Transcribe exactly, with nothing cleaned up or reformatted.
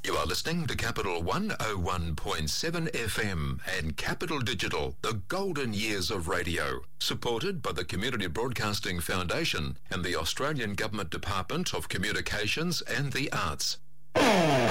You are listening to Capital one oh one point seven F M and Capital Digital, the golden years of radio, supported by the Community Broadcasting Foundation and the Australian Government Department of Communications and the Arts.